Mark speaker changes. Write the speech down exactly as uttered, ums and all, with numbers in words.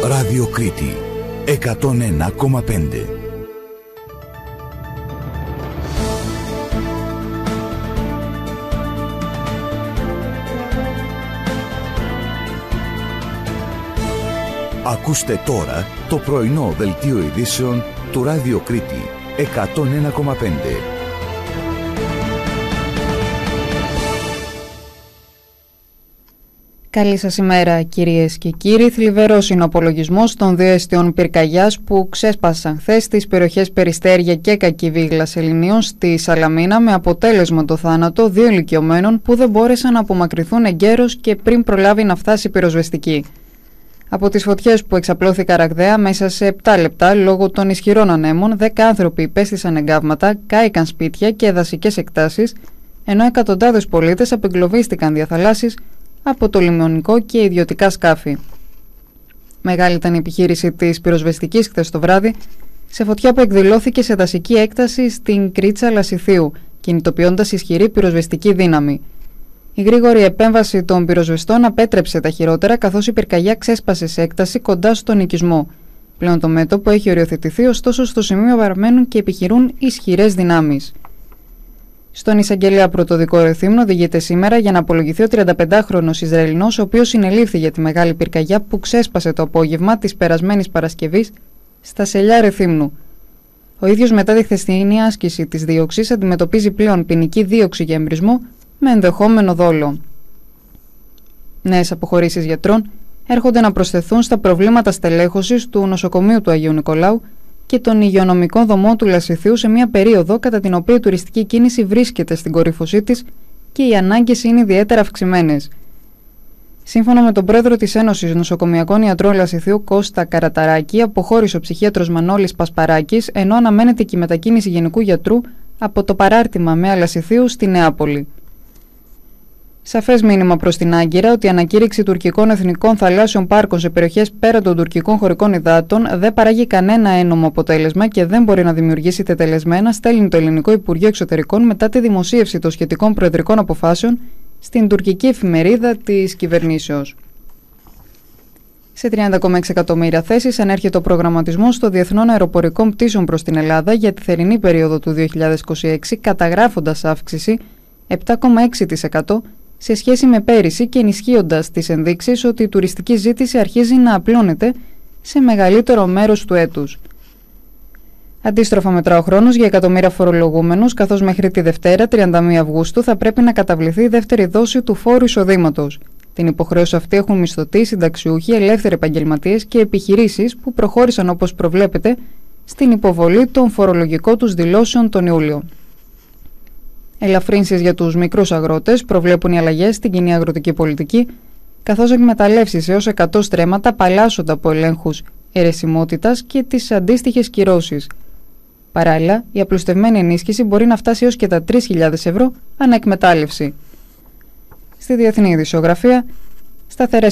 Speaker 1: Ράδιο Κρήτη εκατόν ένα κόμμα πέντε. Ακούστε τώρα το πρωινό δελτίο ειδήσεων του Ράδιο Κρήτη εκατόν ένα κόμμα πέντε.
Speaker 2: Καλή σας ημέρα κυρίες και κύριοι. Θλιβερός είναι ο απολογισμός των δύο αιστείων πυρκαγιάς που ξέσπασαν χθες στις περιοχές Περιστέρια και Κακιβίγλα Σεληνίων στη Σαλαμίνα, με αποτέλεσμα το θάνατο δύο ηλικιωμένων που δεν μπόρεσαν να απομακρυνθούν εγκαίρως και πριν προλάβει να φτάσει η πυροσβεστική. Από τις φωτιές που εξαπλώθηκαν ραγδαία μέσα σε επτά λεπτά λόγω των ισχυρών ανέμων, δέκα άνθρωποι υπέστησαν εγκάβματα, κάηκαν σπίτια και δασικές εκτάσεις, ενώ εκατοντάδες πολίτες απεγκλωβίστηκαν διαθαλάσσεις από το λιμενικό και ιδιωτικά σκάφη. Μεγάλη ήταν η επιχείρηση της πυροσβεστικής χθες το βράδυ, σε φωτιά που εκδηλώθηκε σε δασική έκταση στην Κρίτσα Λασιθίου, κινητοποιώντας ισχυρή πυροσβεστική δύναμη. Η γρήγορη επέμβαση των πυροσβεστών απέτρεψε τα χειρότερα, καθώς η πυρκαγιά ξέσπασε σε έκταση κοντά στον οικισμό. Πλέον το μέτωπο έχει οριοθετηθεί, ωστόσο στο σημείο παραμένουν και επιχειρούν ισχυρές δυνάμεις. Στον εισαγγελέα πρωτοδικό Ρεθύμνο οδηγείται σήμερα για να απολογηθεί ο τριανταπεντάχρονος Ισραηλινός, ο οποίος συνελήφθη για τη μεγάλη πυρκαγιά που ξέσπασε το απόγευμα της περασμένης Παρασκευής στα Σελιά Ρεθύμνου. Ο ίδιος, μετά τη χθεσινή άσκηση της δίωξης, αντιμετωπίζει πλέον ποινική δίωξη για εμπρισμό με ενδεχόμενο δόλο. Νέες αποχωρήσεις γιατρών έρχονται να προσθεθούν στα προβλήματα στελέχωσης του νοσοκομείου του Αγίου Νικολάου και των υγειονομικών δομών του Λασιθίου σε μια περίοδο κατά την οποία η τουριστική κίνηση βρίσκεται στην κορύφωσή της και οι ανάγκες είναι ιδιαίτερα αυξημένες. Σύμφωνα με τον πρόεδρο της Ένωσης Νοσοκομειακών Ιατρών Λασιθίου, Κώστα Καραταράκη, αποχώρησε ο ψυχίατρος Μανώλης Πασπαράκης, ενώ αναμένεται και η μετακίνηση γενικού γιατρού από το παράρτημα ΜΕΑ Λασιθίου στη Νεάπολη. Σαφές μήνυμα προς την Άγκυρα ότι η ανακήρυξη τουρκικών εθνικών θαλάσσιων πάρκων σε περιοχές πέραν των τουρκικών χωρικών υδάτων δεν παράγει κανένα ένομο αποτέλεσμα και δεν μπορεί να δημιουργήσει τετελεσμένα, στέλνει το Ελληνικό Υπουργείο Εξωτερικών μετά τη δημοσίευση των σχετικών προεδρικών αποφάσεων στην τουρκική εφημερίδα της κυβερνήσεως. Σε τριάντα κόμμα έξι εκατομμύρια θέσεις ανέρχεται ο προγραμματισμός των διεθνών αεροπορικών πτήσεων προς την Ελλάδα για τη θερινή περίοδο του δύο χιλιάδες είκοσι έξι, καταγράφοντας αύξηση επτά κόμμα έξι τοις εκατό σε σχέση με πέρυσι και ενισχύοντας τις ενδείξεις ότι η τουριστική ζήτηση αρχίζει να απλώνεται σε μεγαλύτερο μέρος του έτους. Αντίστροφα μετρά ο χρόνος για εκατομμύρια φορολογούμενους, καθώς μέχρι τη Δευτέρα, τριάντα μία Αυγούστου, θα πρέπει να καταβληθεί η δεύτερη δόση του φόρου εισοδήματος. Την υποχρέωση αυτή έχουν μισθωτοί, συνταξιούχοι, ελεύθεροι επαγγελματίες και επιχειρήσεις που προχώρησαν όπως προβλέπεται στην υποβολή των φορολογικών τους δηλώσεων τον Ιούλιο. Ελαφρύνσεις για τους μικρούς αγρότες προβλέπουν οι αλλαγές στην κοινή αγροτική πολιτική, καθώς εκμεταλλεύσεις έως εκατό στρέμματα απαλλάσσονται από ελέγχους αιρεσιμότητας και τις αντίστοιχες κυρώσεις. Παράλληλα, η απλουστευμένη ενίσχυση μπορεί να φτάσει έως και τα τρεις χιλιάδες ευρώ ανά εκμετάλλευση. Στη διεθνή ειδησιογραφία, σταθερές